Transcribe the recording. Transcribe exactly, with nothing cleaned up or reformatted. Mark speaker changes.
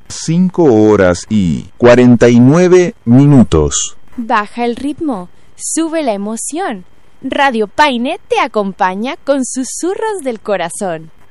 Speaker 1: cinco horas y cuarenta y nueve minutos.
Speaker 2: Baja el ritmo, sube la emoción. Radio Paine te acompaña con susurros del corazón.